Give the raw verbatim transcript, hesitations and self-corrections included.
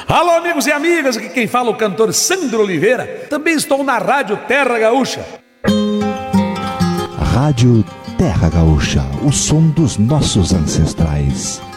Alô, amigos e amigas, aqui quem fala é o cantor Sandro Oliveira. Também estou na Rádio Terra Gaúcha. Rádio Terra Gaúcha, o som dos nossos ancestrais.